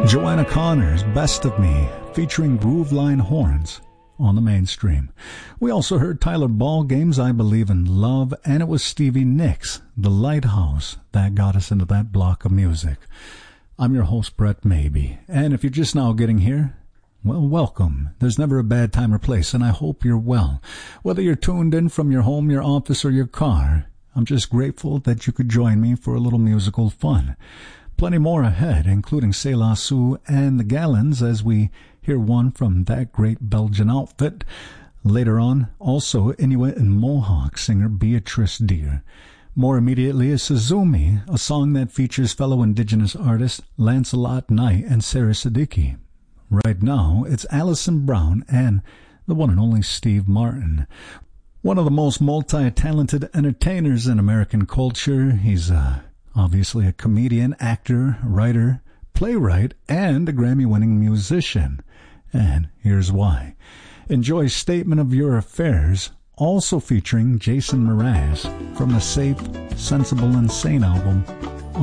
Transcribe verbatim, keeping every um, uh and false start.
Joanna Connor's Best of Me, featuring Grooveline horns on the mainstream. We also heard Tyler Ballgame's I Believe in Love, and it was Stevie Nicks, The Lighthouse, that got us into that block of music. I'm your host, Brett Maybe, and if you're just now getting here, well, welcome. There's never a bad time or place, and I hope you're well. Whether you're tuned in from your home, your office, or your car, I'm just grateful that you could join me for a little musical fun. Plenty more ahead, including C'est La Sue and the Gallons, as we hear one from that great Belgian outfit. Later on, also Inuit and Mohawk singer Beatrice Deer. More immediately is Suzumi, a song that features fellow Indigenous artists Lancelot Knight and Sarah Siddiqui. Right now, it's Alison Brown and the one and only Steve Martin. One of the most multi-talented entertainers in American culture. He's uh, obviously a comedian, actor, writer, playwright, and a Grammy-winning musician. And here's why. Enjoy Statement of Your Affairs, also featuring Jason Mraz from the Safe, Sensible, and Sane album